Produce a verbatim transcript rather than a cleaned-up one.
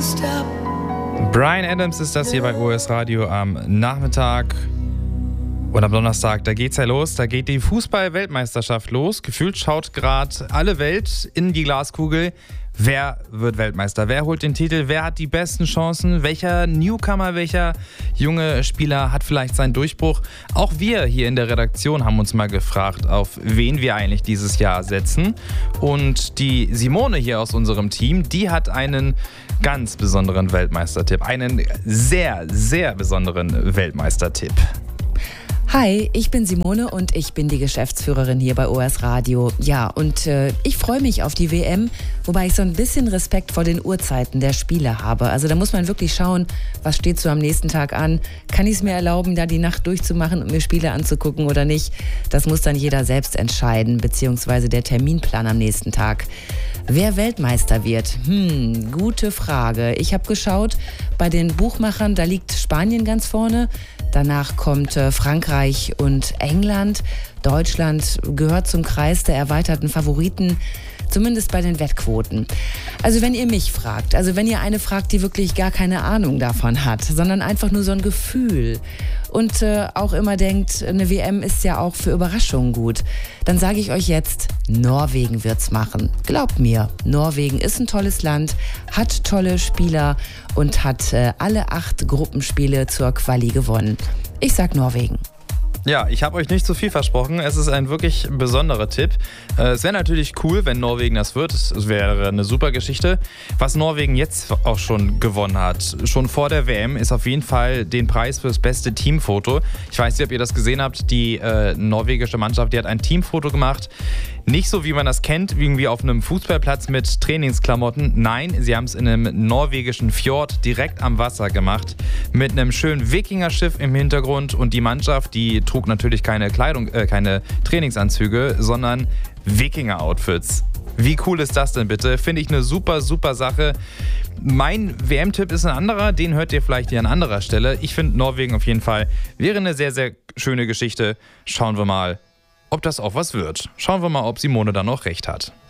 Bryan Adams ist das hier bei O S Radio am Nachmittag. Und am Donnerstag, da geht's ja los, da geht die Fußball-Weltmeisterschaft los. Gefühlt schaut gerade alle Welt in die Glaskugel. Wer wird Weltmeister? Wer holt den Titel? Wer hat die besten Chancen? Welcher Newcomer, welcher junge Spieler hat vielleicht seinen Durchbruch? Auch wir hier in der Redaktion haben uns mal gefragt, auf wen wir eigentlich dieses Jahr setzen. Und die Simone hier aus unserem Team, die hat einen ganz besonderen Weltmeistertipp. Einen sehr, sehr besonderen Weltmeistertipp. Hi, ich bin Simone und ich bin die Geschäftsführerin hier bei O S Radio. Ja, und äh, ich freue mich auf die W M, wobei ich so ein bisschen Respekt vor den Uhrzeiten der Spiele habe. Also da muss man wirklich schauen, was steht so am nächsten Tag an. Kann ich es mir erlauben, da die Nacht durchzumachen und mir Spiele anzugucken oder nicht? Das muss dann jeder selbst entscheiden, beziehungsweise der Terminplan am nächsten Tag. Wer Weltmeister wird? Hm, gute Frage. Ich habe geschaut, bei den Buchmachern, da liegt Spanien ganz vorne. Danach kommt äh, Frankreich und England. Deutschland gehört zum Kreis der erweiterten Favoriten, zumindest bei den Wettquoten. Also wenn ihr mich fragt, also wenn ihr eine fragt, die wirklich gar keine Ahnung davon hat, sondern einfach nur so ein Gefühl und äh, auch immer denkt, eine W M ist ja auch für Überraschungen gut, dann sage ich euch jetzt, Norwegen wird's machen. Glaubt mir, Norwegen ist ein tolles Land, hat tolle Spieler und hat äh, alle acht Gruppenspiele zur Quali gewonnen. Ich sag Norwegen. Ja, ich habe euch nicht zu viel versprochen. Es ist ein wirklich besonderer Tipp. Es wäre natürlich cool, wenn Norwegen das wird. Es wäre eine super Geschichte. Was Norwegen jetzt auch schon gewonnen hat, schon vor der W M, ist auf jeden Fall den Preis für das beste Teamfoto. Ich weiß nicht, ob ihr das gesehen habt. Die äh, norwegische Mannschaft, die hat ein Teamfoto gemacht. Nicht so, wie man das kennt, irgendwie auf einem Fußballplatz mit Trainingsklamotten. Nein, sie haben es in einem norwegischen Fjord direkt am Wasser gemacht. Mit einem schönen Wikingerschiff im Hintergrund. Und die Mannschaft, die trug natürlich keine Kleidung, äh, keine Trainingsanzüge, sondern Wikinger-Outfits. Wie cool ist das denn bitte? Finde ich eine super, super Sache. Mein W M-Tipp ist ein anderer, den hört ihr vielleicht hier an anderer Stelle. Ich finde Norwegen auf jeden Fall wäre eine sehr, sehr schöne Geschichte. Schauen wir mal, ob das auch was wird. Schauen wir mal, ob Simone dann noch recht hat.